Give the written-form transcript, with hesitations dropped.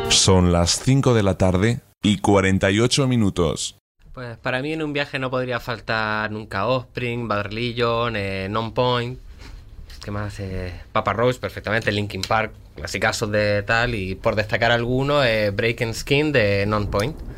Son las 5 de la tarde y 48 minutos. Pues para mí en un viaje no podría faltar nunca Offspring, Bad Religion, Nonpoint, ¿qué más? Papa Roach, perfectamente, Linkin Park, clasicazos de tal, y por destacar alguno, Breaking Skin de Nonpoint.